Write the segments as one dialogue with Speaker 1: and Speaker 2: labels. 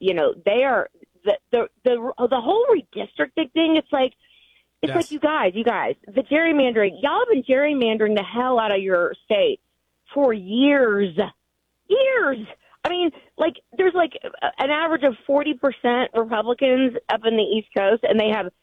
Speaker 1: they are the whole redistricting thing. It's like you guys, the gerrymandering. Y'all have been gerrymandering the hell out of your state for years. I mean, like, there's like an average of 40% Republicans up in the East Coast, and they have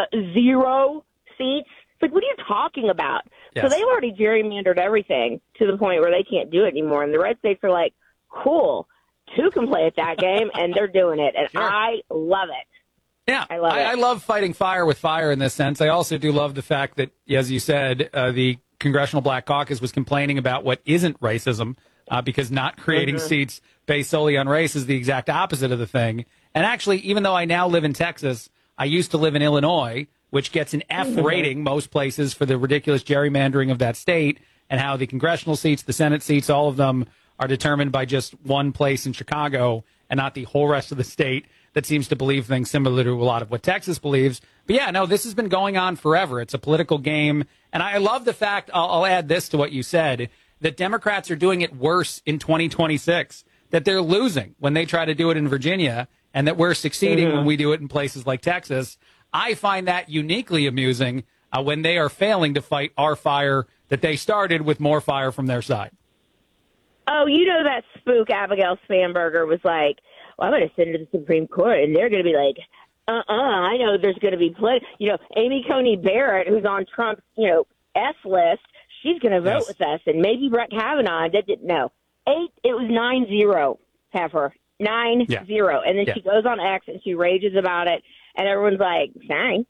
Speaker 1: 0 seats. It's like, what are you talking about?
Speaker 2: Yes.
Speaker 1: So they've already gerrymandered everything to the point where they can't do it anymore. And the red states are like, cool, 2 can play at that game, and they're doing it. And
Speaker 2: Sure.
Speaker 1: I love it.
Speaker 2: Yeah,
Speaker 1: I love it.
Speaker 2: I love fighting fire with fire in this sense. I also do love the fact that, as you said, the Congressional Black Caucus was complaining about what isn't racism, because not creating seats based solely on race is the exact opposite of the thing. And actually, even though I now live in Texas, I used to live in Illinois, which gets an F rating most places for the ridiculous gerrymandering of that state, and how the congressional seats, the Senate seats, all of them are determined by just one place in Chicago and not the whole rest of the state that seems to believe things similar to a lot of what Texas believes. But yeah, no, this has been going on forever. It's a political game. And I love the fact, I'll add this to what you said, that Democrats are doing it worse in 2026, that they're losing when they try to do it in Virginia, and that we're succeeding when we do it in places like Texas. I find that uniquely amusing when they are failing to fight our fire that they started with more fire from their side.
Speaker 1: Oh, that spook Abigail Spanberger was like, well, I'm going to send it to the Supreme Court, and they're going to be like, I know there's going to be plenty. Amy Coney Barrett, who's on Trump's, S list, she's going to vote with us, and maybe Brett Kavanaugh. No, 8. It was 9-0. Have her 9-0, and then she goes on X and she rages about it, and everyone's like, "Dang."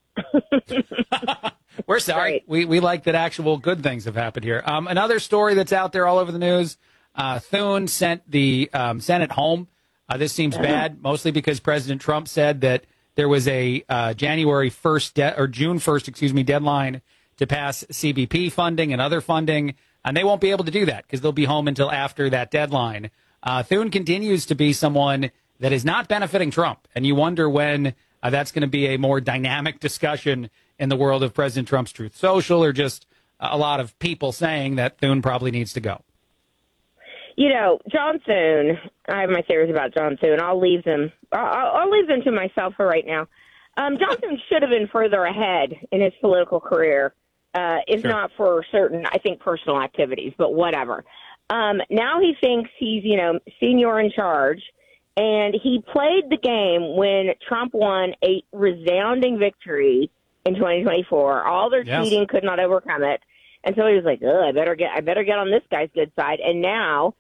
Speaker 2: We're sorry. We like that actual good things have happened here. Another story that's out there all over the news. Thune sent the Senate home. This seems bad, mostly because President Trump said that there was a January 1st or June 1st, deadline to pass CBP funding and other funding, and they won't be able to do that because they'll be home until after that deadline. Thune continues to be someone that is not benefiting Trump, and you wonder when that's going to be a more dynamic discussion in the world of President Trump's Truth Social, or just a lot of people saying that Thune probably needs to go.
Speaker 1: John Thune, I have my theories about John Thune. I'll leave them to myself for right now. John Thune should have been further ahead in his political career, if not for certain, I think, personal activities, but whatever. Now he thinks he's, senior in charge, and he played the game when Trump won a resounding victory in 2024. All their cheating could not overcome it. And so he was like, I better get on this guy's good side. And now,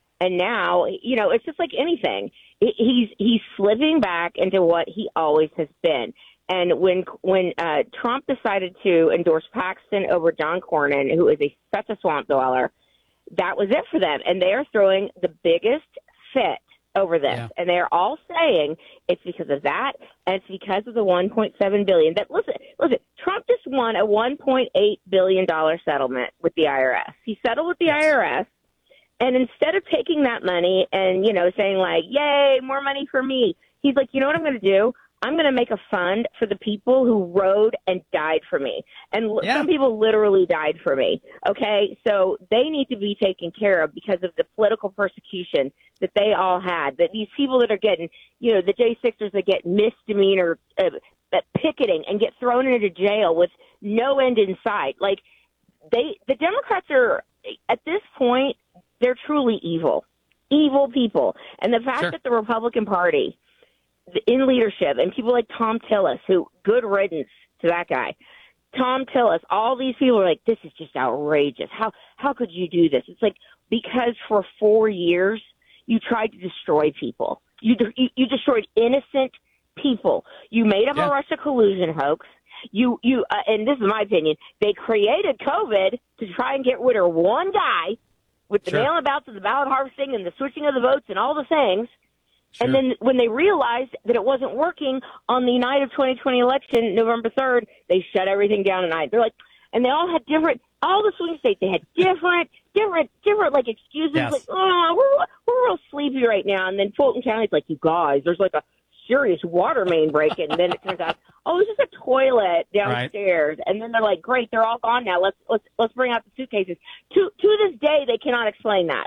Speaker 1: it's just like anything. He's slipping back into what he always has been. And when Trump decided to endorse Paxton over John Cornyn, who is such a swamp dweller, that was it for them. And they are throwing the biggest fit over this. Yeah. And they're all saying it's because of that, and it's because of the $1.7 billion. Listen, Trump just won a $1.8 billion settlement with the IRS. He settled with the IRS, and instead of taking that money and, saying like, yay, more money for me, he's like, you know what I'm going to do? I'm going to make a fund for the people who rode and died for me. And some people literally died for me. Okay. So they need to be taken care of because of the political persecution that they all had, that these people that are getting, the J6ers that get misdemeanor picketing and get thrown into jail with no end in sight. Like the Democrats are at this point, they're truly evil people. And the fact that the Republican Party in leadership, and people like Tom Tillis, who, good riddance to that guy. Tom Tillis, all these people are like, this is just outrageous. How could you do this? It's like, because for 4 years you tried to destroy people. You destroyed innocent people. You made up a Russia collusion hoax. And this is my opinion, they created COVID to try and get rid of one guy with the mail-in ballots and the ballot harvesting and the switching of the votes and all the things. Sure. And then when they realized that it wasn't working on the night of 2020 election, November 3rd, they shut everything down tonight. They're like, and they all had all the swing states, they had different like excuses.
Speaker 2: Yes.
Speaker 1: Like, we're real sleepy right now. And then Fulton County's like, you guys, there's like a serious water main break. And then it turns out, it's just a toilet downstairs. Right. And then they're like, great, they're all gone now. Let's bring out the suitcases. To this day, they cannot explain that.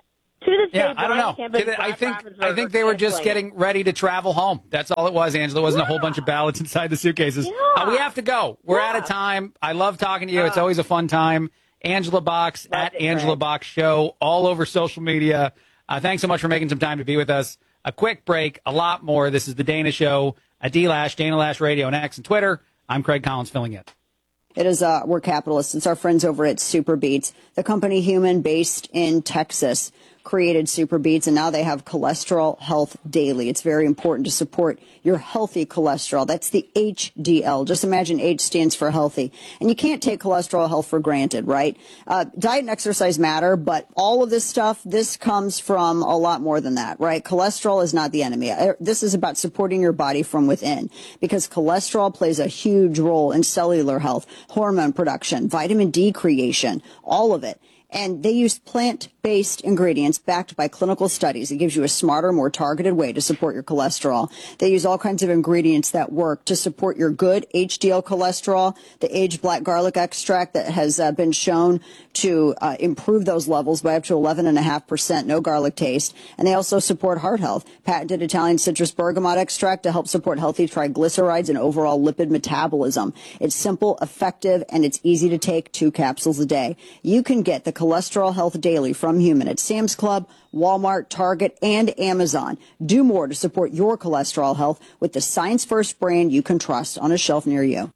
Speaker 1: To this day,
Speaker 2: I don't know. I think they were just getting ready to travel home. That's all it was, Angela. It wasn't a whole bunch of ballots inside the suitcases.
Speaker 1: Yeah.
Speaker 2: We have to go. We're out of time. I love talking to you. It's always a fun time. Angela Box at Angela Box Show, all over social media. Thanks so much for making some time to be with us. A quick break, a lot more. This is The Dana Show, a D-Lash, Dana Lash Radio, and X and Twitter. I'm Craig Collins filling in.
Speaker 3: It is, we're capitalists. It's our friends over at Super Beets, the company Human based in Texas created Super Beets, and now they have Cholesterol Health Daily. It's very important to support your healthy cholesterol. That's the HDL. Just imagine H stands for healthy. And you can't take cholesterol health for granted, right? Diet and exercise matter, but all of this stuff, this comes from a lot more than that, right? Cholesterol is not the enemy. This is about supporting your body from within, because cholesterol plays a huge role in cellular health, hormone production, vitamin D creation, all of it. And they use plant-based ingredients backed by clinical studies. It gives you a smarter, more targeted way to support your cholesterol. They use all kinds of ingredients that work to support your good HDL cholesterol. The aged black garlic extract that has been shown to improve those levels by up to 11.5%, no garlic taste. And they also support heart health. Patented Italian citrus bergamot extract to help support healthy triglycerides and overall lipid metabolism. It's simple, effective, and it's easy to take, 2 capsules a day. You can get the Cholesterol Health Daily from Human at Sam's Club, Walmart, Target, and Amazon. Do more to support your cholesterol health with the Science First brand you can trust on a shelf near you.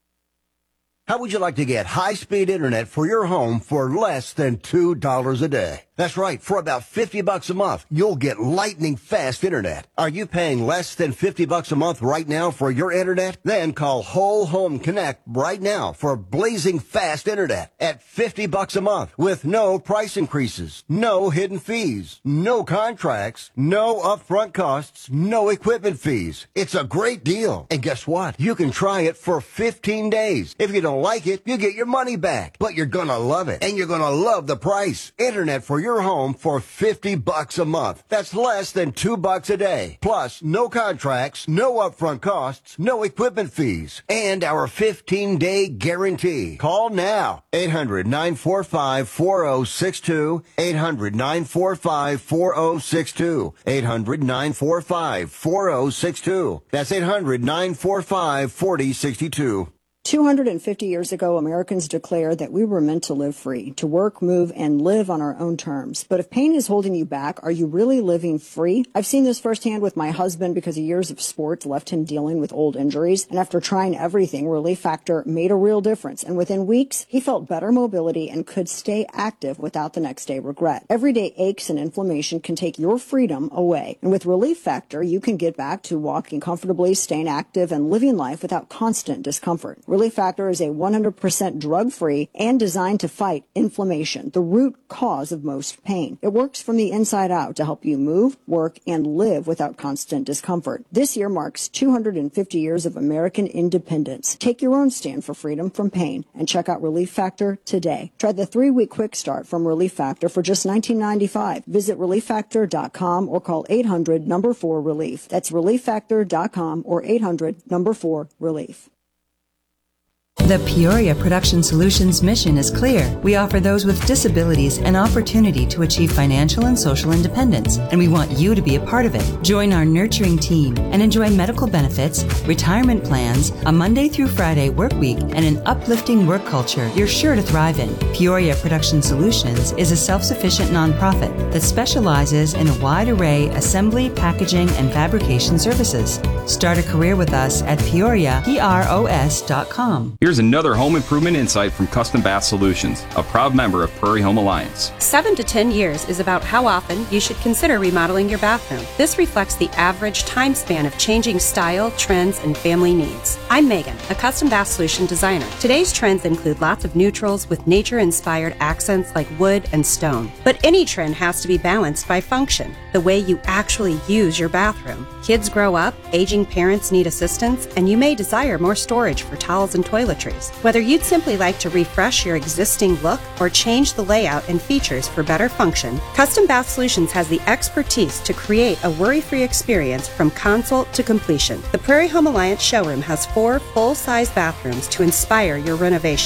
Speaker 4: How would you like to get high-speed internet for your home for less than $2 a day? That's right. For about $50 a month, you'll get lightning fast internet. Are you paying less than $50 a month right now for your internet? Then call Whole Home Connect right now for blazing fast internet at $50 a month with no price increases, no hidden fees, no contracts, no upfront costs, no equipment fees. It's a great deal. And guess what? You can try it for 15 days. If you don't like it, you get your money back. But you're gonna love it. And you're gonna love the price. Internet for your home for $50 a month. That's less than $2 a day. Plus, no contracts, no upfront costs, no equipment fees, and our 15-day guarantee. Call now. 800-945-4062. 800-945-4062. 800-945-4062. That's 800-945-4062.
Speaker 3: 250 years ago, Americans declared that we were meant to live free, to work, move, and live on our own terms. But if pain is holding you back, are you really living free? I've seen this firsthand with my husband because years of sports left him dealing with old injuries. And after trying everything, Relief Factor made a real difference. And within weeks, he felt better mobility and could stay active without the next day regret. Everyday aches and inflammation can take your freedom away. And with Relief Factor, you can get back to walking comfortably, staying active, and living life without constant discomfort. Relief Factor is a 100% drug-free and designed to fight inflammation, the root cause of most pain. It works from the inside out to help you move, work, and live without constant discomfort. This year marks 250 years of American independence. Take your own stand for freedom from pain and check out Relief Factor today. Try the 3-week quick start from Relief Factor for just $19.95. Visit ReliefFactor.com or call 800-4-RELIEF. That's ReliefFactor.com or 800-4-RELIEF.
Speaker 5: The Peoria Production Solutions mission is clear. We offer those with disabilities an opportunity to achieve financial and social independence, and we want you to be a part of it. Join our nurturing team and enjoy medical benefits, retirement plans, a Monday through Friday work week, and an uplifting work culture you're sure to thrive in. Peoria Production Solutions is a self-sufficient nonprofit that specializes in a wide array assembly, packaging, and fabrication services. Start a career with us at PeoriaPros.com.
Speaker 6: Here's another home improvement insight from Custom Bath Solutions, a proud member of Prairie Home Alliance.
Speaker 7: 7 to 10 years is about how often you should consider remodeling your bathroom. This reflects the average time span of changing style, trends, and family needs. I'm Megan, a Custom Bath Solution designer. Today's trends include lots of neutrals with nature-inspired accents like wood and stone. But any trend has to be balanced by function, the way you actually use your bathroom. Kids grow up, aging parents need assistance, and you may desire more storage for towels and toiletries. Whether you'd simply like to refresh your existing look or change the layout and features for better function, Custom Bath Solutions has the expertise to create a worry-free experience from consult to completion. The Prairie Home Alliance showroom has 4 full-size bathrooms to inspire your renovations.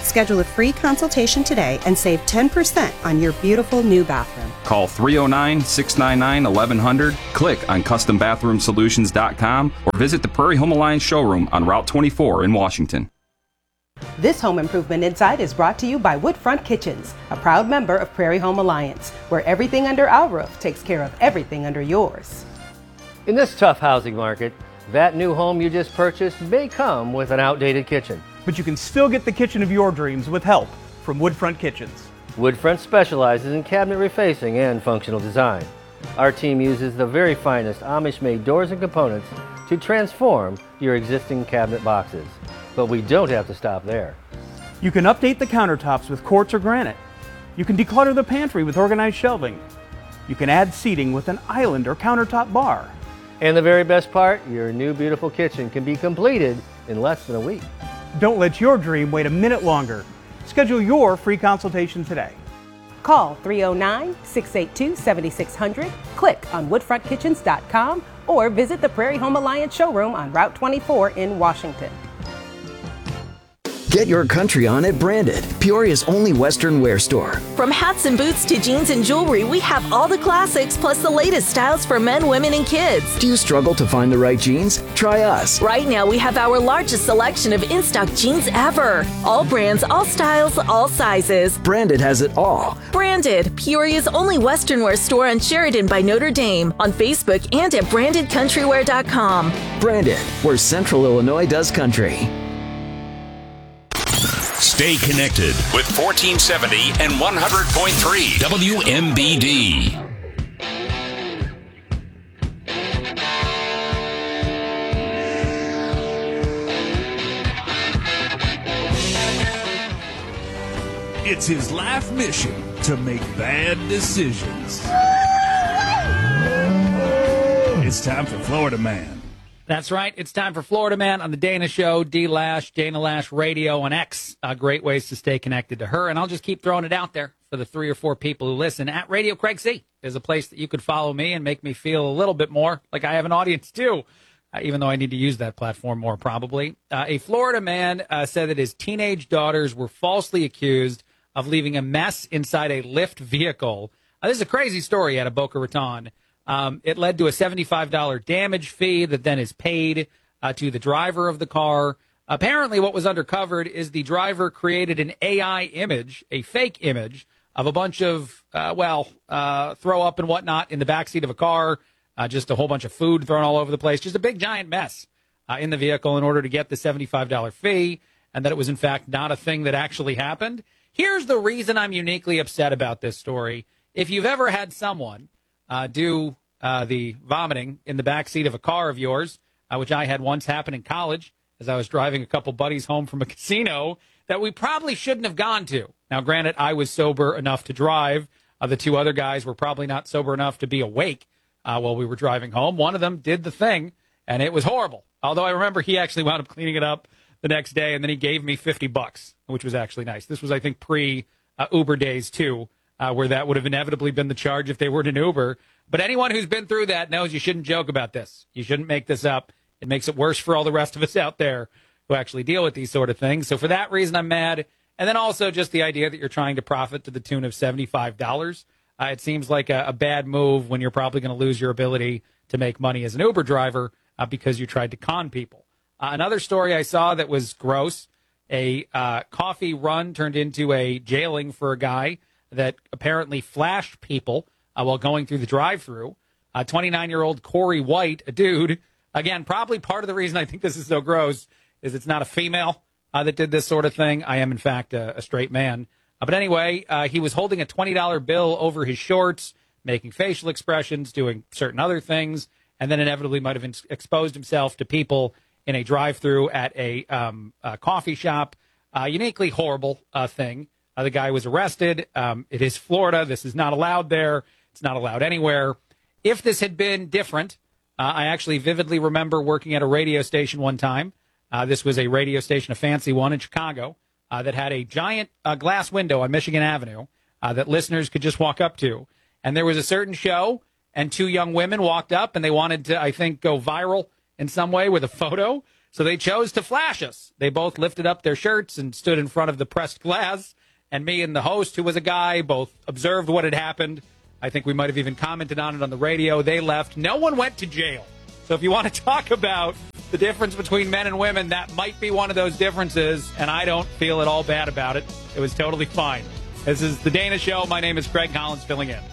Speaker 7: Schedule a free consultation today and save 10% on your beautiful new bathroom.
Speaker 6: Call 309-699-1100, click on CustomBathroomSolutions.com, or visit the Prairie Home Alliance showroom on Route 24 in Washington.
Speaker 7: This Home Improvement Insight is brought to you by Woodfront Kitchens, a proud member of Prairie Home Alliance, where everything under our roof takes care of everything under yours.
Speaker 8: In this tough housing market, that new home you just purchased may come with an outdated kitchen.
Speaker 9: But you can still get the kitchen of your dreams with help from Woodfront Kitchens.
Speaker 8: Woodfront specializes in cabinet refacing and functional design. Our team uses the very finest Amish-made doors and components to transform your existing cabinet boxes. But we don't have to stop there.
Speaker 9: You can update the countertops with quartz or granite. You can declutter the pantry with organized shelving. You can add seating with an island or countertop bar.
Speaker 8: And the very best part, your new beautiful kitchen can be completed in less than a week.
Speaker 9: Don't let your dream wait a minute longer. Schedule your free consultation today.
Speaker 7: Call 309-682-7600, click on woodfrontkitchens.com, or visit the Prairie Home Alliance showroom on Route 24 in Washington.
Speaker 10: Get your country on at Branded, Peoria's only Western wear store.
Speaker 11: From hats and boots to jeans and jewelry, we have all the classics plus the latest styles for men, women, and kids.
Speaker 10: Do you struggle to find the right jeans? Try us.
Speaker 11: Right now, we have our largest selection of in-stock jeans ever. All brands, all styles, all sizes.
Speaker 10: Branded has it all.
Speaker 11: Branded, Peoria's only Western wear store on Sheridan by Notre Dame, on Facebook and at brandedcountrywear.com.
Speaker 10: Branded, where Central Illinois does country.
Speaker 12: Stay connected with 1470 and 100.3 WMBD. It's his life mission to make bad decisions. It's time for Florida Man.
Speaker 2: That's right. It's time for Florida Man on the Dana Show, D-Lash, Dana Lash Radio on X. Great ways to stay connected to her. And I'll just keep throwing it out there for the 3 or 4 people who listen. At Radio Craig C is a place that you could follow me and make me feel a little bit more like I have an audience too, even though I need to use that platform more probably. A Florida man said that his teenage daughters were falsely accused of leaving a mess inside a Lyft vehicle. This is a crazy story out of Boca Raton. It led to a $75 damage fee that then is paid to the driver of the car. Apparently what was uncovered is the driver created an AI image, a fake image, of a bunch of, throw up and whatnot in the backseat of a car, just a whole bunch of food thrown all over the place, just a big giant mess in the vehicle in order to get the $75 fee, and that it was in fact not a thing that actually happened. Here's the reason I'm uniquely upset about this story. If you've ever had someone do the vomiting in the backseat of a car of yours, which I had once happen in college as I was driving a couple buddies home from a casino that we probably shouldn't have gone to. Now, granted, I was sober enough to drive. The 2 other guys were probably not sober enough to be awake while we were driving home. One of them did the thing, and it was horrible. Although I remember he actually wound up cleaning it up the next day, and then he gave me $50, which was actually nice. This was, I think, pre-Uber days, too, where that would have inevitably been the charge if they were in an Uber. But anyone who's been through that knows you shouldn't joke about this. You shouldn't make this up. It makes it worse for all the rest of us out there who actually deal with these sort of things. So for that reason, I'm mad. And then also just the idea that you're trying to profit to the tune of $75. It seems like a bad move when you're probably going to lose your ability to make money as an Uber driver because you tried to con people. Another story I saw that was gross, a coffee run turned into a jailing for a guy that apparently flashed people while going through the drive-thru. 29-year-old Corey White, a dude, again, probably part of the reason I think this is so gross is it's not a female that did this sort of thing. I am, in fact, a straight man. But anyway, he was holding a $20 bill over his shorts, making facial expressions, doing certain other things, and then inevitably might have exposed himself to people in a drive-thru at a coffee shop. Uniquely horrible thing. The guy was arrested. It is Florida. This is not allowed there. It's not allowed anywhere. If this had been different, I actually vividly remember working at a radio station one time. This was a radio station, a fancy one in Chicago, that had a giant glass window on Michigan Avenue that listeners could just walk up to. And there was a certain show, and 2 young women walked up, and they wanted to, I think, go viral in some way with a photo. So they chose to flash us. They both lifted up their shirts and stood in front of the pressed glass. And me and the host, who was a guy, both observed what had happened. I think we might have even commented on it on the radio. They left. No one went to jail. So if you want to talk about the difference between men and women, that might be one of those differences, and I don't feel at all bad about it. It was totally fine. This is The Dana Show. My name is Craig Collins, filling in.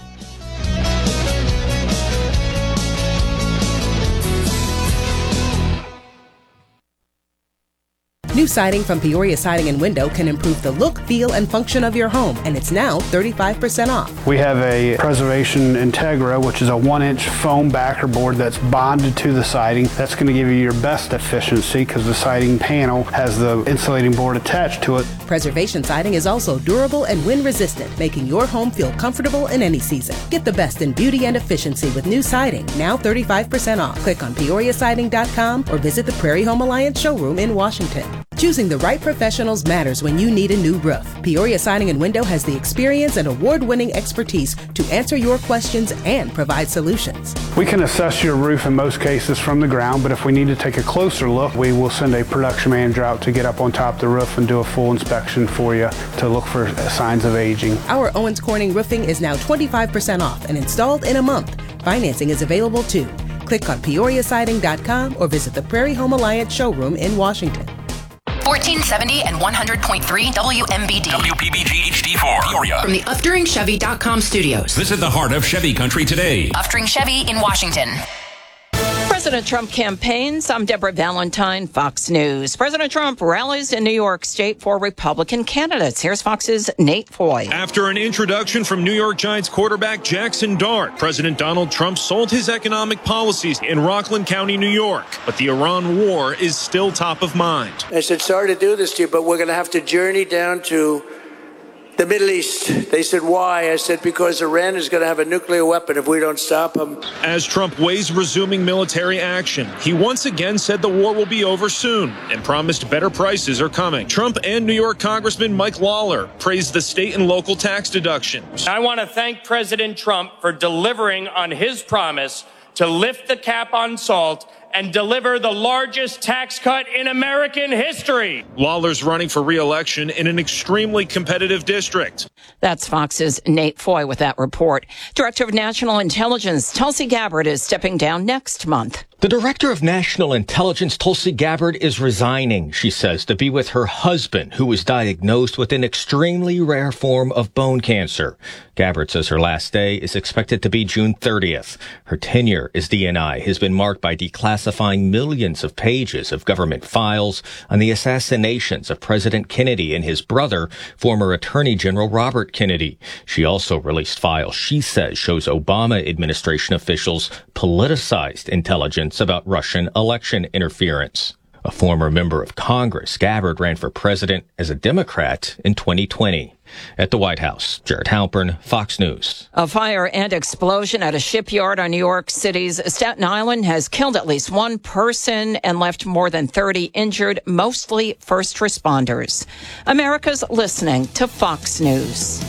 Speaker 13: New siding from Peoria Siding and Window can improve the look, feel, and function of your home, and it's now 35% off.
Speaker 14: We have a Preservation Integra, which is a 1-inch foam backer board that's bonded to the siding. That's going to give you your best efficiency because the siding panel has the insulating board attached to it.
Speaker 13: Preservation Siding is also durable and wind-resistant, making your home feel comfortable in any season. Get the best in beauty and efficiency with new siding, now 35% off. Click on PeoriaSiding.com or visit the Prairie Home Alliance showroom in Washington. Choosing the right professionals matters when you need a new roof. Peoria Siding and Window has the experience and award-winning expertise to answer your questions and provide solutions.
Speaker 14: We can assess your roof in most cases from the ground, but if we need to take a closer look, we will send a production manager out to get up on top of the roof and do a full inspection for you to look for signs of aging.
Speaker 13: Our Owens Corning roofing is now 25% off and installed in a month. Financing is available too. Click on PeoriaSiding.com or visit the Prairie Home Alliance showroom in Washington.
Speaker 15: 1470 and 100.3 WMBD. WPBG HD4. Peoria. From the UfteringChevy.com studios.
Speaker 16: Visit the heart of Chevy country today.
Speaker 15: Uftering Chevy in Washington. President Trump campaigns. I'm Deborah Valentine, Fox News. President Trump rallies in New York State for Republican candidates. Here's Fox's Nate Foy.
Speaker 17: After an introduction from New York Giants quarterback Jackson Dart, President Donald Trump sold his economic policies in Rockland County, New York. But the Iran war is still top of mind.
Speaker 18: I said, sorry to do this to you, but we're going to have to journey down to the Middle East. They said, why? I said, because Iran is going to have a nuclear weapon if we don't stop them.
Speaker 17: As Trump weighs resuming military action, he once again said the war will be over soon and promised better prices are coming. Trump and New York Congressman Mike Lawler praised the state and local tax deductions.
Speaker 19: I want to thank President Trump for delivering on his promise to lift the cap on salt and deliver the largest tax cut in American history.
Speaker 17: Lawler's running for re-election in an extremely competitive district.
Speaker 15: That's Fox's Nate Foy with that report. Director of National Intelligence Tulsi Gabbard is stepping down next month.
Speaker 20: The Director of National Intelligence, Tulsi Gabbard, is resigning, she says, to be with her husband, who was diagnosed with an extremely rare form of bone cancer. Gabbard says her last day is expected to be June 30th. Her tenure as DNI has been marked by declassifying millions of pages of government files on the assassinations of President Kennedy and his brother, former Attorney General Robert Kennedy. She also released files she says shows Obama administration officials politicized intelligence about Russian election interference. A former member of Congress, Gabbard ran for president as a Democrat in 2020. At the White House, Jared Halpern, Fox News.
Speaker 15: A fire and explosion at a shipyard on New York City's Staten Island has killed at least one person and left more than 30 injured, mostly first responders. America's listening to Fox News.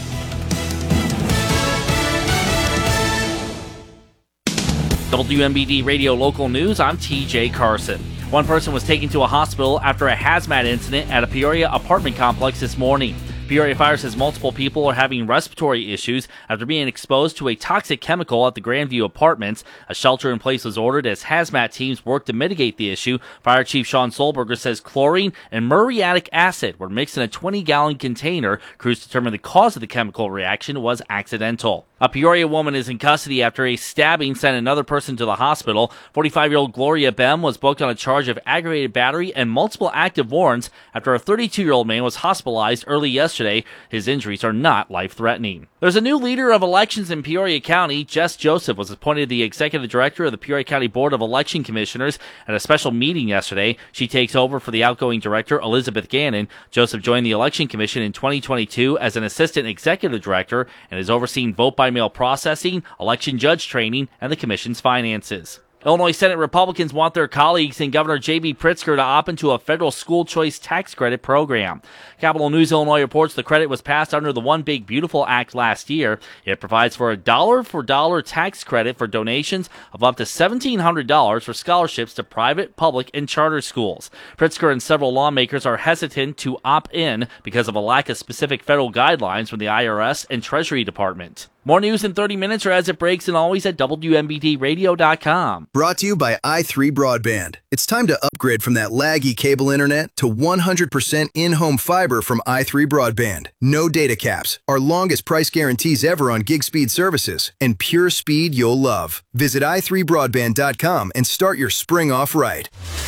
Speaker 21: WMBD Radio Local News, I'm TJ Carson. One person was taken to a hospital after a hazmat incident at a Peoria apartment complex this morning. Peoria Fire says multiple people are having respiratory issues after being exposed to a toxic chemical at the Grandview Apartments. A shelter-in-place was ordered as hazmat teams work to mitigate the issue. Fire Chief Sean Solberger says chlorine and muriatic acid were mixed in a 20-gallon container. Crews determined the cause of the chemical reaction was accidental. A Peoria woman is in custody after a stabbing sent another person to the hospital. 45-year-old Gloria Bem was booked on a charge of aggravated battery and multiple active warrants after a 32-year-old man was hospitalized early yesterday. His injuries are not life-threatening. There's a new leader of elections in Peoria County. Jess Joseph was appointed the executive director of the Peoria County Board of Election Commissioners at a special meeting yesterday. She takes over for the outgoing director, Elizabeth Gannon. Joseph joined the Election Commission in 2022 as an assistant executive director and has overseen vote-by-mail processing, election judge training, and the commission's finances. Illinois Senate Republicans want their colleagues and Governor J.B. Pritzker to opt into a federal school choice tax credit program. Capitol News Illinois reports the credit was passed under the One Big Beautiful Act last year. It provides for a dollar-for-dollar tax credit for donations of up to $1,700 for scholarships to private, public, and charter schools. Pritzker and several lawmakers are hesitant to opt in because of a lack of specific federal guidelines from the IRS and Treasury Department. More news in 30 minutes or as it breaks, and always at WMBDradio.com.
Speaker 1: Brought to you by i3 Broadband. It's time to upgrade from that laggy cable internet to 100% in-home fiber from i3 Broadband. No data caps, our longest price guarantees ever on gig speed services, and pure speed you'll love. Visit i3broadband.com and start your spring off right.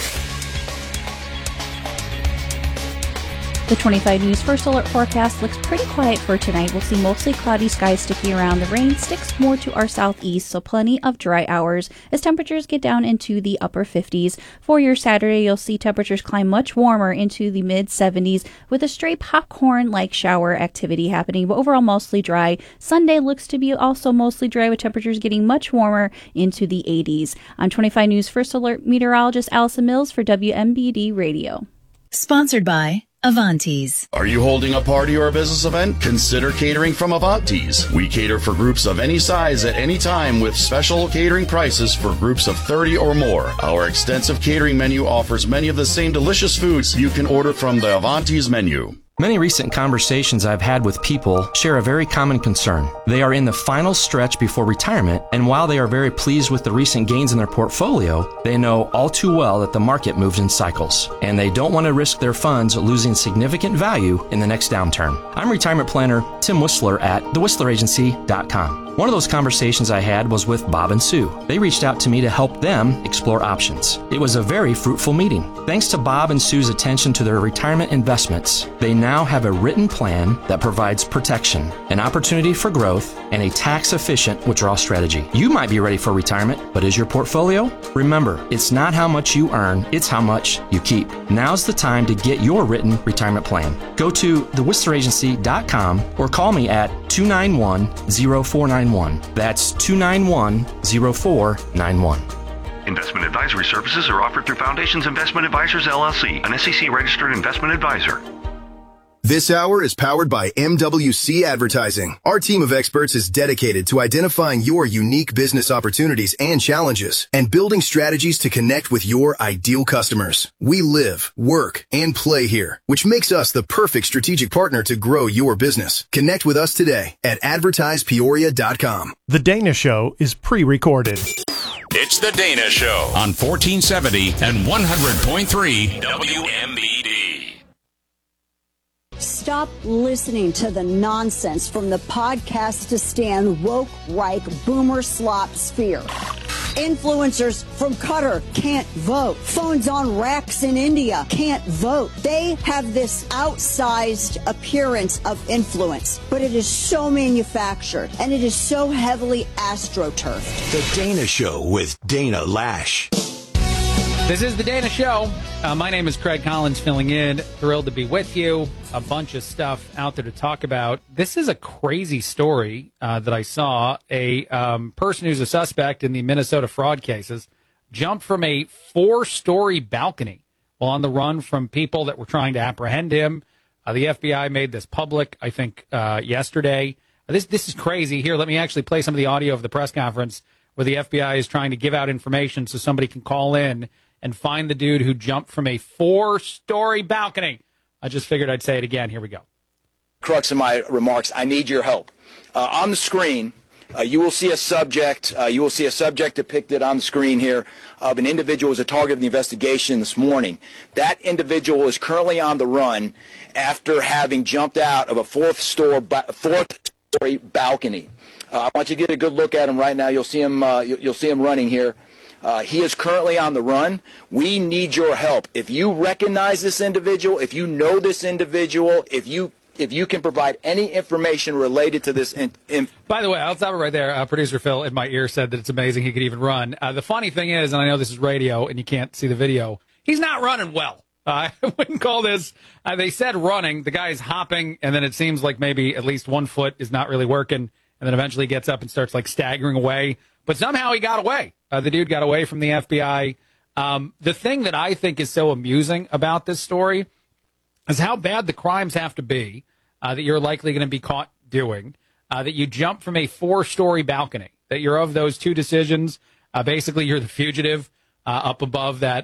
Speaker 22: The 25 News First Alert forecast looks pretty quiet for tonight. We'll see mostly cloudy skies sticking around. The rain sticks more to our southeast, so plenty of dry hours as temperatures get down into the upper 50s. For your Saturday, you'll see temperatures climb much warmer into the mid-70s with a stray popcorn-like shower activity happening, but overall mostly dry. Sunday looks to be also mostly dry with temperatures getting much warmer into the 80s. I'm 25 News First Alert meteorologist Allison Mills for WMBD Radio.
Speaker 23: Sponsored by Avantes.
Speaker 24: Are you holding a party or a business event? Consider catering from Avantes. We cater for groups of any size at any time with special catering prices for groups of 30 or more. Our extensive catering menu offers many of the same delicious foods you can order from the Avantes menu.
Speaker 25: Many recent conversations I've had with people share a very common concern. They are in the final stretch before retirement, and while they are very pleased with the recent gains in their portfolio, they know all too well that the market moves in cycles, and they don't want to risk their funds losing significant value in the next downturn. I'm retirement planner Tim Whistler at thewhistleragency.com. One of those conversations I had was with Bob and Sue. They reached out to me to help them explore options. It was a very fruitful meeting. Thanks to Bob and Sue's attention to their retirement investments, they now have a written plan that provides protection, an opportunity for growth, and a tax-efficient withdrawal strategy. You might be ready for retirement, but is your portfolio? Remember, it's not how much you earn, it's how much you keep. Now's the time to get your written retirement plan. Go to thewhistleragency.com or call me at 291-0491. That's 291-0491.
Speaker 26: Investment advisory services are offered through Foundations Investment Advisors, LLC, an SEC-registered investment advisor.
Speaker 1: This hour is powered by MWC Advertising. Our team of experts is dedicated to identifying your unique business opportunities and challenges and building strategies to connect with your ideal customers. We live, work, and play here, which makes us the perfect strategic partner to grow your business. Connect with us today at advertisepeoria.com.
Speaker 27: The Dana Show is pre-recorded.
Speaker 16: It's The Dana Show on 1470 and 100.3 WMBD.
Speaker 3: Stop listening to the nonsense from the podcast stand woke, Reich, boomer slop sphere. Influencers from Qatar can't vote. Phones on racks in India can't vote. They have this outsized appearance of influence, but it is so manufactured and it is so heavily astroturfed.
Speaker 28: The Dana Show with Dana Lash.
Speaker 2: This is The Dana Show. My name is Craig Collins, filling in. Thrilled to be with you. A bunch of stuff out there to talk about. This is a crazy story that I saw. A person who's a suspect in the Minnesota fraud cases jumped from a 4-story balcony while on the run from people that were trying to apprehend him. The FBI made this public, I think, yesterday. This is crazy. Here, let me actually play some of the audio of the press conference where the FBI is trying to give out information so somebody can call in and find the dude who jumped from a 4-story balcony. I just figured I'd say it again. Here we go.
Speaker 29: Crux of my remarks, I need your help. On the screen, you will see a subject. You will see a subject depicted on the screen here of an individual who was a target of the investigation this morning. That individual is currently on the run after having jumped out of a fourth-story balcony. I want you to get a good look at him right now. You'll see him. You'll see him running here. He is currently on the run. We need your help. If you recognize this individual, if you know this individual, if you can provide any information related to this.
Speaker 2: By the way, I'll stop it right there. Producer Phil in my ear said that it's amazing he could even run. The funny thing is, and I know this is radio and you can't see the video, he's not running well. I wouldn't call this. They said running. The guy's hopping, and then it seems like maybe at least one foot is not really working, and then eventually gets up and starts like staggering away. But somehow he got away. The dude got away from the FBI. The thing that I think is so amusing about this story is how bad the crimes have to be that you're likely going to be caught doing, that you jump from a 4-story balcony, that you're of those two decisions. Basically, you're the fugitive up above that,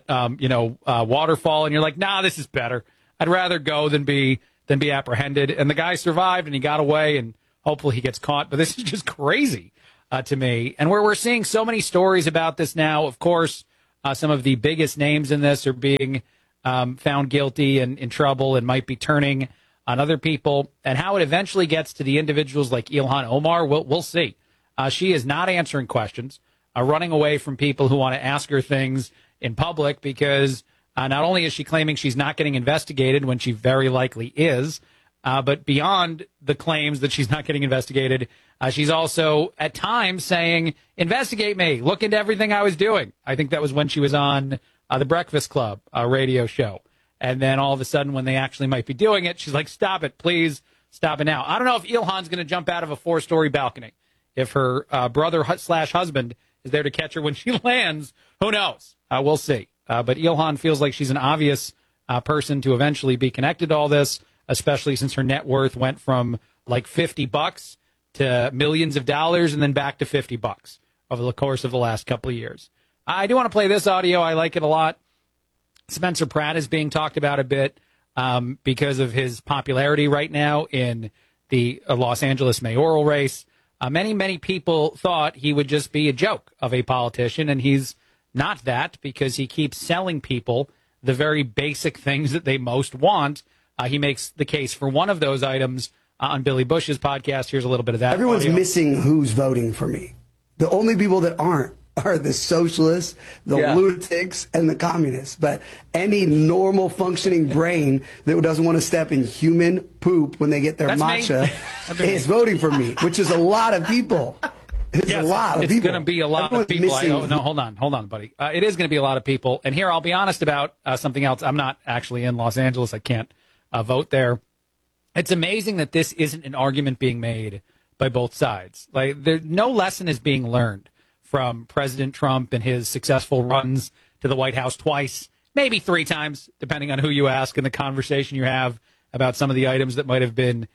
Speaker 2: waterfall, and you're like, nah, this is better. I'd rather go than be apprehended. And the guy survived, and he got away, and hopefully he gets caught. But this is just crazy to me. And we're seeing so many stories about this now. Of course, some of the biggest names in this are being found guilty and in trouble and might be turning on other people. And how it eventually gets to the individuals like Ilhan Omar, we'll see. She is not answering questions, running away from people who want to ask her things in public because not only is she claiming she's not getting investigated when she very likely is, but beyond the claims that she's not getting investigated, she's also at times saying, investigate me, look into everything I was doing. I think that was when she was on the Breakfast Club radio show. And then all of a sudden when they actually might be doing it, she's like, stop it, please, stop it now. I don't know if Ilhan's going to jump out of a 4-story balcony. If her brother/husband is there to catch her when she lands, who knows? We'll see. But Ilhan feels like she's an obvious person to eventually be connected to all this, especially since her net worth went from like $50 to millions of dollars and then back to $50 over the course of the last couple of years. I do want to play this audio. I like it a lot. Spencer Pratt is being talked about a bit because of his popularity right now in the Los Angeles mayoral race. Many people thought he would just be a joke of a politician, and he's not that because he keeps selling people the very basic things that they most want. He makes the case for one of those items on Billy Bush's podcast. Here's a little bit of that.
Speaker 4: Everyone's
Speaker 2: audio.
Speaker 4: missing who's voting for me. The only people that aren't are the socialists, the lunatics, and the communists. But any normal functioning brain that doesn't want to step in human poop when they get their matcha is voting for me, which is a lot of people. It's a lot of people.
Speaker 2: It's going to be a lot of people. No, hold on, buddy. It is going to be a lot of people. And here, I'll be honest about something else. I'm not actually in Los Angeles. I can't vote there. It's amazing that this isn't an argument being made by both sides. Like, no lesson is being learned from President Trump and his successful runs to the White House twice, maybe 3 times, depending on who you ask and the conversation you have about some of the items that might have been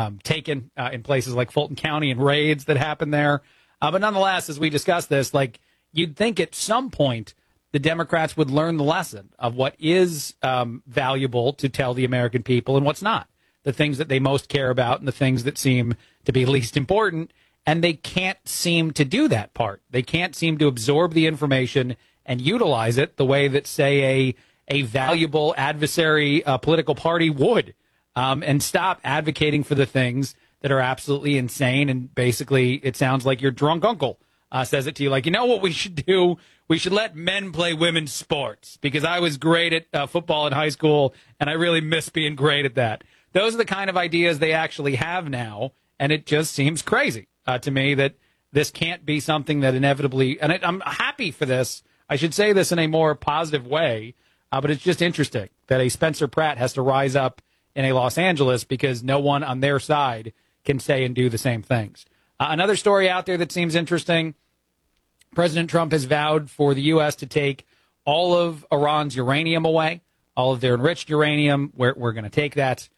Speaker 2: taken in places like Fulton County and raids that happened there. But nonetheless, as we discuss this, like, you'd think at some point the Democrats would learn the lesson of what is valuable to tell the American people and what's not, the things that they most care about and the things that seem to be least important. And they can't seem to do that part. They can't seem to absorb the information and utilize it the way that, say, a valuable adversary political party would, and stop advocating for the things that are absolutely insane. And basically, it sounds like your drunk uncle says it to you, like, you know what we should do? We should let men play women's sports because I was great at football in high school, and I really miss being great at that. Those are the kind of ideas they actually have now, and it just seems crazy to me that this can't be something that inevitably, and I'm happy for this. I should say this in a more positive way, but it's just interesting that a Spencer Pratt has to rise up in a Los Angeles because no one on their side can say and do the same things. Another story out there that seems interesting, President Trump has vowed for the U.S. to take all of Iran's uranium away, all of their enriched uranium. We're going to take that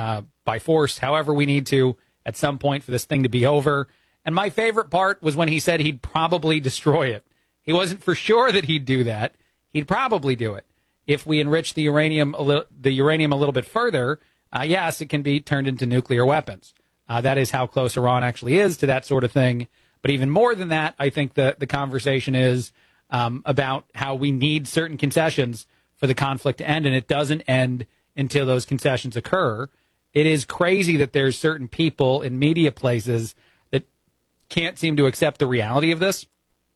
Speaker 2: by force, however we need to, at some point for this thing to be over. And my favorite part was when he said he'd probably destroy it. He wasn't for sure that he'd do that. He'd probably do it. If we enrich the uranium a little bit further, yes, it can be turned into nuclear weapons. That is how close Iran actually is to that sort of thing. But even more than that, I think the conversation is about how we need certain concessions for the conflict to end, and it doesn't end until those concessions occur. It is crazy that there's certain people in media places that can't seem to accept the reality of this.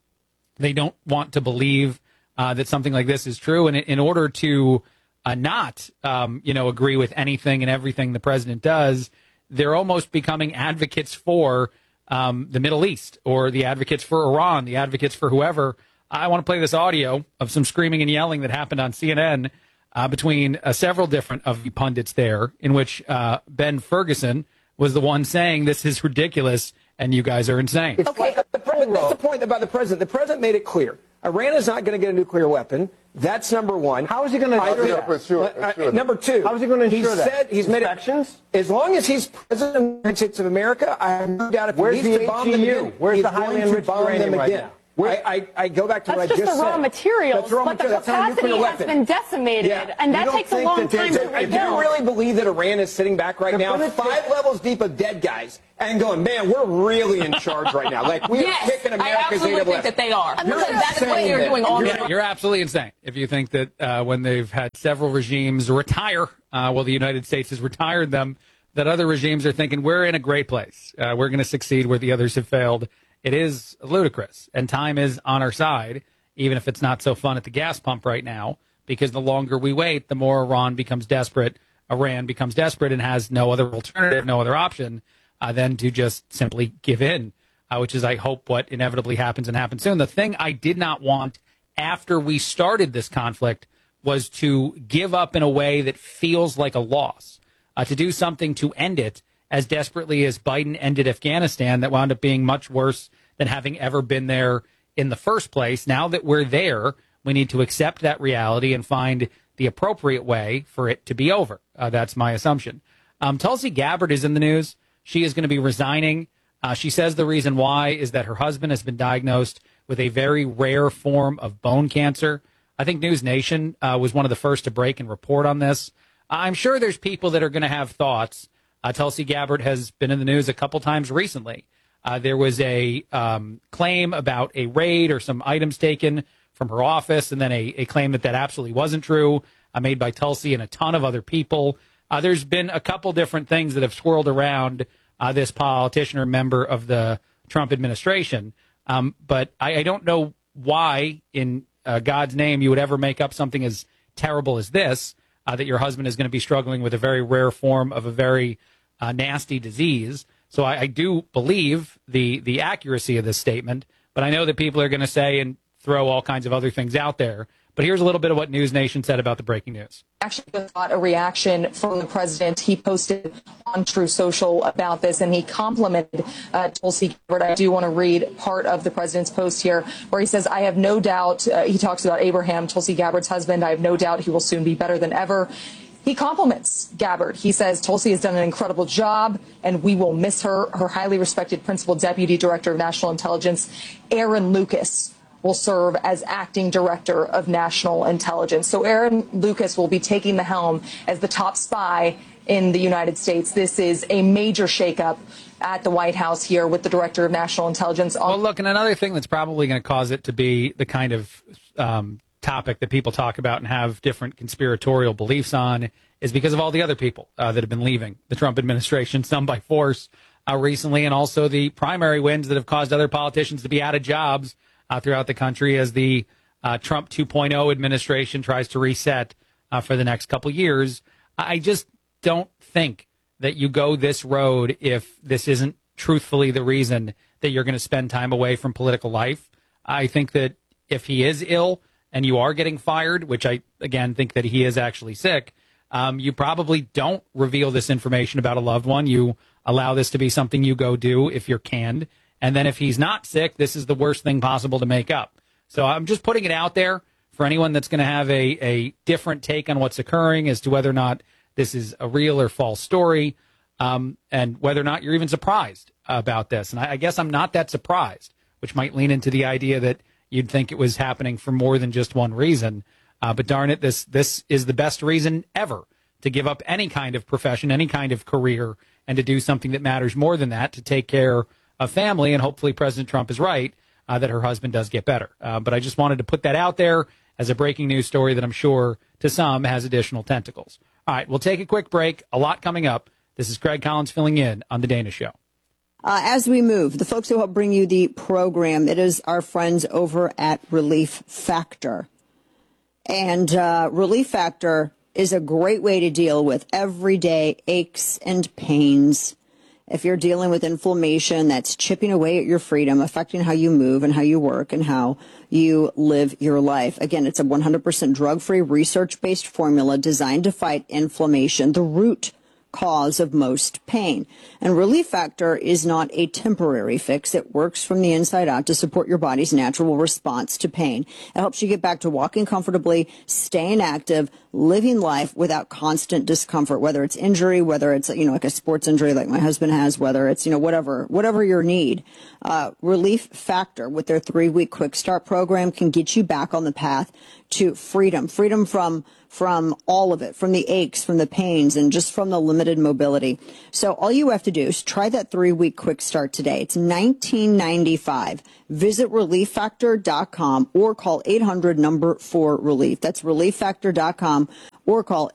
Speaker 2: They don't want to believe that something like this is true. And in order to not, agree with anything and everything the president does, they're almost becoming advocates for the Middle East or the advocates for Iran, the advocates for whoever. I want to play this audio of some screaming and yelling that happened on CNN between several different of the pundits there, in which Ben Ferguson was the one saying this is ridiculous and you guys are insane.
Speaker 5: Okay, that's the point about the president. The president made it clear. Iran is not going to get a nuclear weapon. That's number one.
Speaker 6: How is he going to ensure that?
Speaker 5: Number two.
Speaker 6: How is he going to ensure that?
Speaker 5: He said he's made it. As long as he's president of the United States of America, I have no doubt if he needs to bomb them again,
Speaker 6: Where's the highly enriched uranium right now?
Speaker 5: I go back to what I just said.
Speaker 7: That's just the raw materials,
Speaker 5: That's raw
Speaker 7: but
Speaker 5: material.
Speaker 7: the capacity has been decimated, and that takes a long time to rebuild.
Speaker 5: Do you really believe that Iran is sitting back right now, 5 levels deep of dead guys, and going, man, we're really in charge right now? Like, we're kicking America's
Speaker 7: I absolutely think that they are. That's what they're doing all day.
Speaker 2: You're absolutely insane if you think that when they've had several regimes retire, well, the United States has retired them, that other regimes are thinking, we're in a great place. We're going to succeed where the others have failed. It is ludicrous, and time is on our side, even if it's not so fun at the gas pump right now, because the longer we wait, the more Iran becomes desperate and has no other alternative, no other option than to just simply give in, which is, I hope, what inevitably happens and happens soon. The thing I did not want after we started this conflict was to give up in a way that feels like a loss, to do something to end it as desperately as Biden ended Afghanistan, that wound up being much worse than having ever been there in the first place. Now that we're there, we need to accept that reality and find the appropriate way for it to be over. That's my assumption. Tulsi Gabbard is in the news. She is going to be resigning. She says the reason why is that her husband has been diagnosed with a very rare form of bone cancer. I think News Nation was one of the first to break and report on this. I'm sure there's people that are going to have thoughts. Tulsi Gabbard has been in the news a couple times recently. There was a claim about a raid or some items taken from her office, and then a claim that absolutely wasn't true, made by Tulsi and a ton of other people. There's been a couple different things that have swirled around this politician or member of the Trump administration. But I don't know why, in God's name, you would ever make up something as terrible as this, that your husband is going to be struggling with a very rare form of a very nasty disease. So I do believe the accuracy of this statement, but I know that people are going to say and throw all kinds of other things out there. But here's a little bit of what News Nation said about the breaking news.
Speaker 8: Actually got a reaction from the president. He posted on True Social about this, and he complimented Tulsi Gabbard. I do want to read part of the president's post here, where he says, I have no doubt, he talks about Abraham, Tulsi Gabbard's husband, I have no doubt he will soon be better than ever. He compliments Gabbard. He says, Tulsi has done an incredible job, and we will miss her. Her highly respected principal deputy director of national intelligence, Aaron Lucas, will serve as acting director of national intelligence. So Aaron Lucas will be taking the helm as the top spy in the United States. This is a major shakeup at the White House here with the director of national intelligence.
Speaker 2: Well, look, and another thing that's probably going to cause it to be the kind of topic that people talk about and have different conspiratorial beliefs on is because of all the other people that have been leaving the Trump administration, some by force recently, and also the primary wins that have caused other politicians to be out of jobs throughout the country as the Trump 2.0 administration tries to reset for the next couple years. I just don't think that you go this road if this isn't truthfully the reason that you're going to spend time away from political life. I think that if he is ill and you are getting fired, which I, again, think that he is actually sick, you probably don't reveal this information about a loved one. You allow this to be something you go do if you're canned. And then if he's not sick, this is the worst thing possible to make up. So I'm just putting it out there for anyone that's going to have a different take on what's occurring as to whether or not this is a real or false story, and whether or not you're even surprised about this. And I guess I'm not that surprised, which might lean into the idea that you'd think it was happening for more than just one reason. But darn it, this is the best reason ever to give up any kind of profession, any kind of career, and to do something that matters more than that, to take care of family. And hopefully President Trump is right that her husband does get better. But I just wanted to put that out there as a breaking news story that I'm sure to some has additional tentacles. All right, we'll take a quick break. A lot coming up. This is Craig Collins filling in on The Dana Show.
Speaker 3: As we move, the folks who help bring you the program, it is our friends over at Relief Factor. And Relief Factor is a great way to deal with everyday aches and pains. If you're dealing with inflammation that's chipping away at your freedom, affecting how you move and how you work and how you live your life. Again, it's a 100% drug-free, research-based formula designed to fight inflammation, the root cause of most pain. And Relief Factor is not a temporary fix. It works from the inside out to support your body's natural response to pain. It helps you get back to walking comfortably, staying active, living life without constant discomfort, whether it's injury, whether it's, like a sports injury like my husband has, whether it's, whatever your need. Relief Factor with their 3-week quick start program can get you back on the path to freedom from all of it, from the aches, from the pains, and just from the limited mobility. So all you have to do is try that 3-week quick start today. It's $19.95. Visit ReliefFactor.com or call 800-4RELIEF. That's ReliefFactor.com or call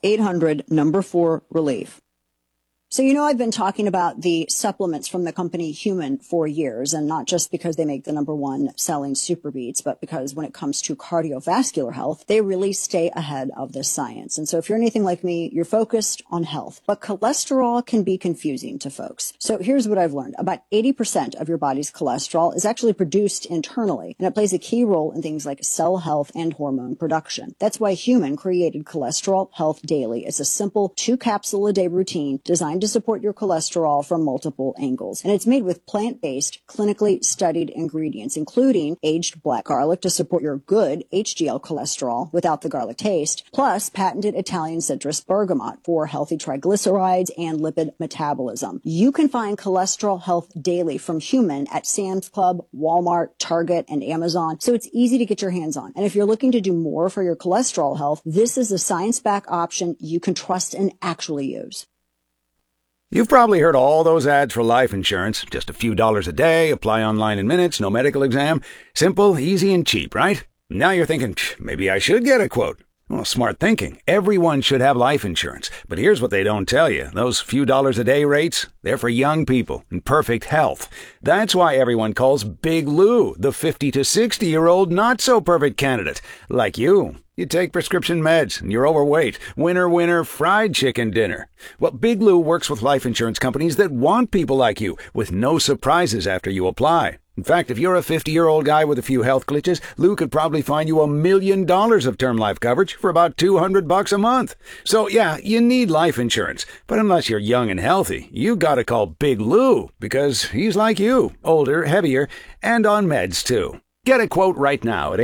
Speaker 3: 800-4RELIEF. So, I've been talking about the supplements from the company Human for years, and not just because they make the #1 selling Super Beats, but because when it comes to cardiovascular health, they really stay ahead of the science. And so if you're anything like me, you're focused on health. But cholesterol can be confusing to folks. So here's what I've learned. About 80% of your body's cholesterol is actually produced internally, and it plays a key role in things like cell health and hormone production. That's why Human created Cholesterol Health Daily. It's a simple 2-capsule-a-day routine designed to support your cholesterol from multiple angles. And it's made with plant-based, clinically studied ingredients, including aged black garlic to support your good HDL cholesterol without the garlic taste, plus patented Italian citrus bergamot for healthy triglycerides and lipid metabolism. You can find Cholesterol Health Daily from Human at Sam's Club, Walmart, Target, and Amazon, so it's easy to get your hands on. And if you're looking to do more for your cholesterol health, this is a science-backed option you can trust and actually use.
Speaker 9: You've probably heard all those ads for life insurance. Just a few dollars a day, apply online in minutes, no medical exam. Simple, easy, and cheap, right? Now you're thinking, maybe I should get a quote. Well, smart thinking. Everyone should have life insurance. But here's what they don't tell you. Those few dollars a day rates, they're for young people in perfect health. That's why everyone calls Big Lou the 50 to 60-year-old not-so-perfect candidate. Like you. You take prescription meds, and you're overweight. Winner, fried chicken dinner. Well, Big Lou works with life insurance companies that want people like you, with no surprises after you apply. In fact, if you're a 50-year-old guy with a few health glitches, Lou could probably find you $1 million of term life coverage for about $200 a month. So yeah, you need life insurance. But unless you're young and healthy, you gotta call Big Lou, because he's like you, older, heavier, and on meds too. Get a quote right now at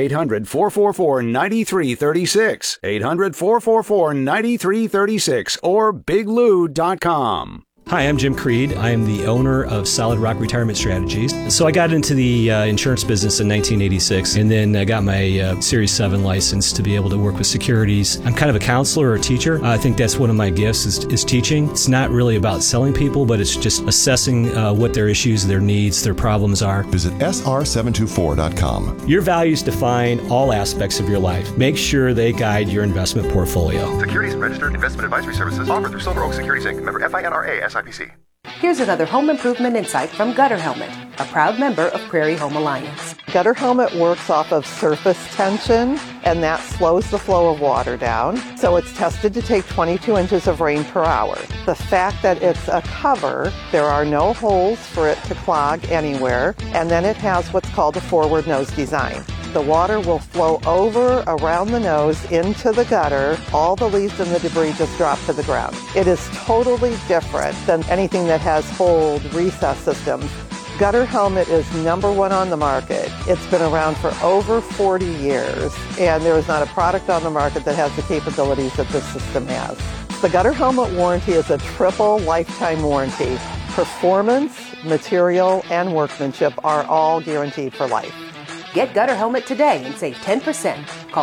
Speaker 9: 800-444-9336, 800-444-9336, or biglou.com.
Speaker 10: Hi, I'm Jim Creed. I am the owner of Solid Rock Retirement Strategies. So I got into the insurance business in 1986, and then I got my Series 7 license to be able to work with securities. I'm kind of a counselor or a teacher. I think that's one of my gifts is teaching. It's not really about selling people, but it's just assessing what their issues, their needs, their problems are.
Speaker 11: Visit sr724.com.
Speaker 10: Your values define all aspects of your life. Make sure they guide your investment portfolio.
Speaker 12: Securities registered investment advisory services offered through Silver Oak Securities Inc. Member FINRA SIPC.
Speaker 13: Here's another home improvement insight from Gutter Helmet, a proud member of Prairie Home Alliance.
Speaker 14: Gutter Helmet works off of surface tension, and that slows the flow of water down. So it's tested to take 22 inches of rain per hour. The fact that it's a cover, there are no holes for it to clog anywhere, and then it has what's called a forward nose design. The water will flow over around the nose into the gutter. All the leaves and the debris just drop to the ground. It is totally different than anything that has hold recess systems. Gutter Helmet is #1 on the market. It's been around for over 40 years, and there is not a product on the market that has the capabilities that this system has. The Gutter Helmet warranty is a triple lifetime warranty. Performance, material, and workmanship are all guaranteed for life.
Speaker 13: Get Gutter Helmet today and save 10%. Call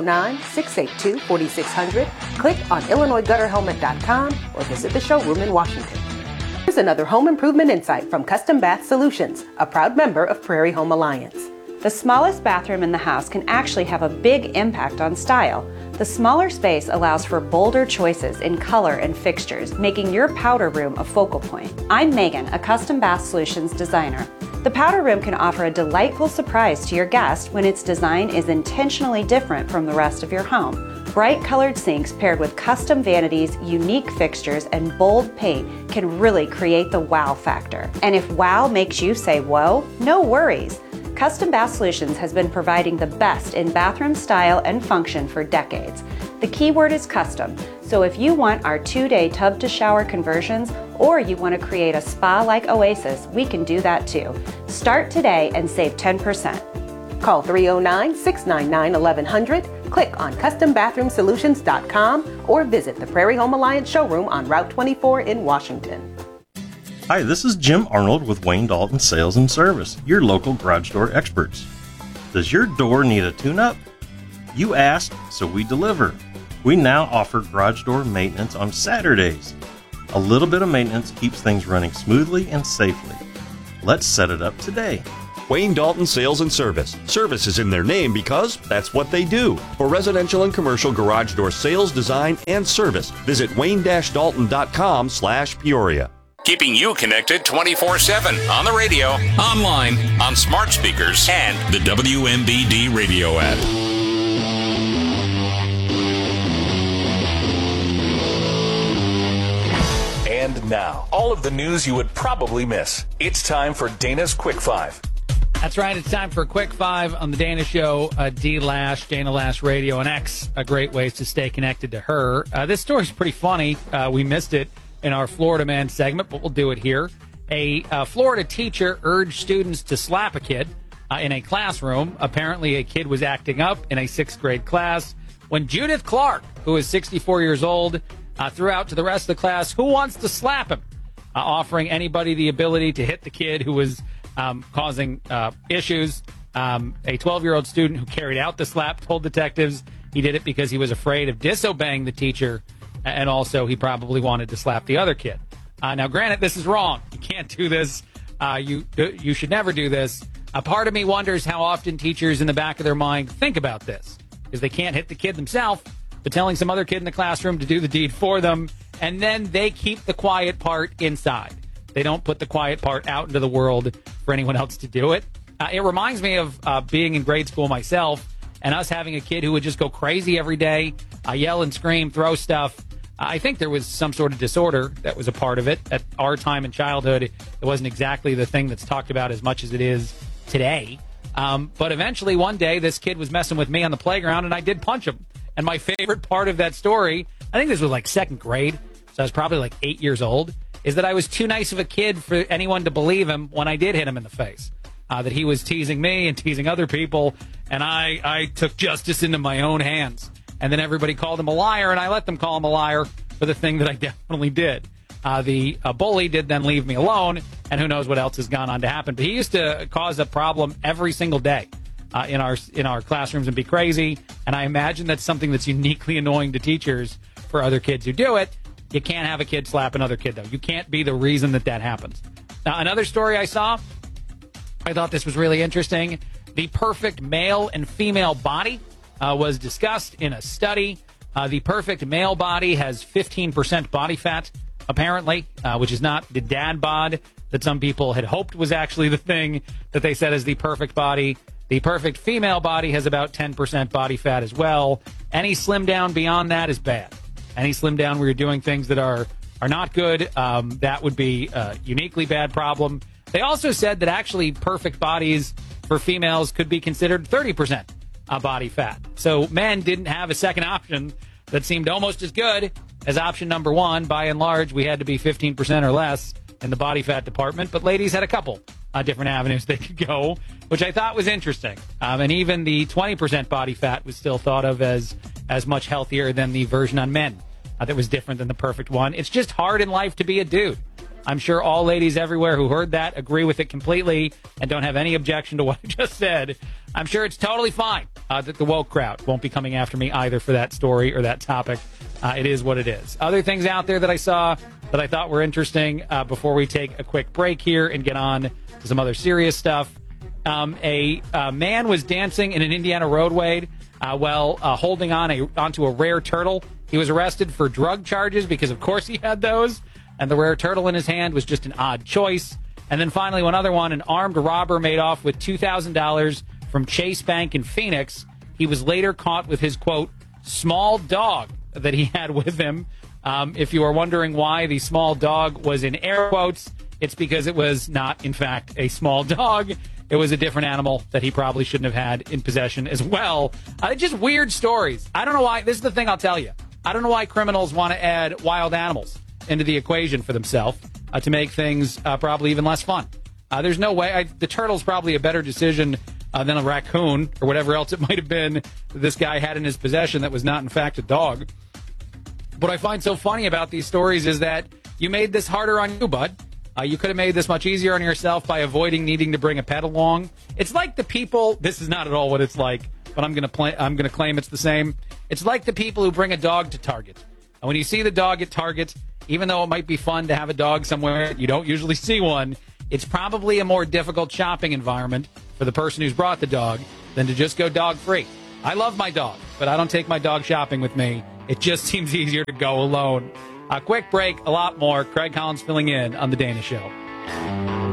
Speaker 13: 309-682-4600, click on IllinoisGutterHelmet.com, or visit the showroom in Washington. Here's another home improvement insight from Custom Bath Solutions, a proud member of Prairie Home Alliance.
Speaker 17: The smallest bathroom in the house can actually have a big impact on style. The smaller space allows for bolder choices in color and fixtures, making your powder room a focal point. I'm Megan, a Custom Bath Solutions designer. The powder room can offer a delightful surprise to your guest when its design is intentionally different from the rest of your home. Bright colored sinks paired with custom vanities, unique fixtures, and bold paint can really create the wow factor. And if wow makes you say whoa, no worries. Custom Bath Solutions has been providing the best in bathroom style and function for decades. The key word is custom, so So if you want our 2-day tub-to-shower conversions, or you want to create a spa-like oasis, we can do that too. Start today and save 10%.
Speaker 13: Call 309-699-1100, click on CustomBathroomSolutions.com, or visit the Prairie Home Alliance showroom on Route 24 in Washington.
Speaker 15: Hi, this is Jim Arnold with Wayne Dalton Sales and Service, your local garage door experts. Does your door need a tune-up? You asked, so we deliver. We now offer garage door maintenance on Saturdays. A little bit of maintenance keeps things running smoothly and safely. Let's set it up today.
Speaker 18: Wayne Dalton Sales and Service. Service is in their name because that's what they do. For residential and commercial garage door sales, design, and service, visit wayne-dalton.com/Peoria.
Speaker 16: Keeping you connected 24/7 on the radio, online, on smart speakers, and the WMBD radio app.
Speaker 19: And now, all of the news you would probably miss. It's time for Dana's Quick Five.
Speaker 2: That's right. It's time for a Quick Five on the Dana Show. D Lash, Dana Lash Radio, and X. Great ways to stay connected to her. This story's pretty funny. We missed it in our Florida Man segment, but we'll do it here. A Florida teacher urged students to slap a kid in a classroom. Apparently, a kid was acting up in a 6th grade class when Judith Clark, who is 64 years old, threw out to the rest of the class, "Who wants to slap him?" Offering anybody the ability to hit the kid who was causing issues. A 12-year-old student who carried out the slap told detectives he did it because he was afraid of disobeying the teacher, and also he probably wanted to slap the other kid. Now, granted, this is wrong. You can't do this. You should never do this. A part of me wonders how often teachers in the back of their mind think about this, because they can't hit the kid themselves, but telling some other kid in the classroom to do the deed for them, and then they keep the quiet part inside. They don't put the quiet part out into the world for anyone else to do it. It reminds me of being in grade school myself and us having a kid who would just go crazy every day, yell and scream, throw stuff. I think there was some sort of disorder that was a part of it. At our time in childhood, it wasn't exactly the thing that's talked about as much as it is today. But eventually, one day, this kid was messing with me on the playground, and I did punch him. And my favorite part of that story, I think this was like 2nd grade, so I was probably like 8 years old, is that I was too nice of a kid for anyone to believe him when I did hit him in the face. That he was teasing me and teasing other people, and I took justice into my own hands. And then everybody called him a liar, and I let them call him a liar for the thing that I definitely did. The bully did then leave me alone, and who knows what else has gone on to happen. But he used to cause a problem every single day in our classrooms and be crazy. And I imagine that's something that's uniquely annoying to teachers for other kids who do it. You can't have a kid slap another kid, though. You can't be the reason that happens. Now, another story I saw, I thought this was really interesting. The perfect male and female body was discussed in a study. The perfect male body has 15% body fat, apparently, which is not the dad bod that some people had hoped was actually the thing that they said is the perfect body. The perfect female body has about 10% body fat as well. Any slim down beyond that is bad. Any slim down where you're doing things that are not good, that would be a uniquely bad problem. They also said that actually perfect bodies for females could be considered 30% body fat. So men didn't have a second option that seemed almost as good as option number one. By and large, we had to be 15% or less in the body fat department, but ladies had a couple different avenues they could go, which I thought was interesting. And even the 20% body fat was still thought of as much healthier than the version on men that was different than the perfect one. It's just hard in life to be a dude. I'm sure all ladies everywhere who heard that agree with it completely and don't have any objection to what I just said. I'm sure it's totally fine that the woke crowd won't be coming after me either for that story or that topic. It is what it is. Other things out there that I saw that I thought were interesting before we take a quick break here and get on to some other serious stuff. A man was dancing in an Indiana roadway while holding onto a rare turtle. He was arrested for drug charges because, of course, he had those. And the rare turtle in his hand was just an odd choice. And then finally, one other one, an armed robber made off with $2,000 from Chase Bank in Phoenix. He was later caught with his, quote, small dog that he had with him. If you are wondering why the small dog was in air quotes, it's because it was not, in fact, a small dog. It was a different animal that he probably shouldn't have had in possession as well. Just weird stories. I don't know why. This is the thing I'll tell you. I don't know why criminals want to add wild animals into the equation for themselves to make things probably even less fun. There's no way. The turtle's probably a better decision than a raccoon or whatever else it might have been this guy had in his possession that was not, in fact, a dog. What I find so funny about these stories is that you made this harder on you, bud. You could have made this much easier on yourself by avoiding needing to bring a pet along. It's like the people. This is not at all what it's like, but I'm going to claim it's the same. It's like the people who bring a dog to Target. And when you see the dog at Target, even though it might be fun to have a dog somewhere, you don't usually see one. It's probably a more difficult shopping environment for the person who's brought the dog than to just go dog free. I love my dog, but I don't take my dog shopping with me. It just seems easier to go alone. A quick break, a lot more. Craig Collins filling in on The Dana Show.